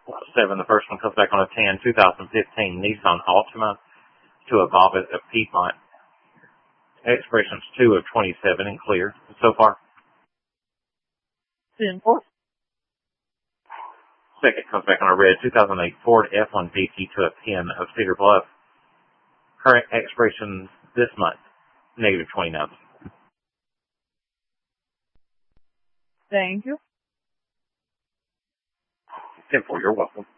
7. The first one comes back on a 10. 2015 Nissan Altima to a Bob at Piedmont. Expirations 2 of 27 and clear so far. 10-4. Second comes back on a red 2008 Ford F-150 to a 10 of Cedar Bluff. Current expiration this month, negative 29. Thank you. 10-4, you're welcome.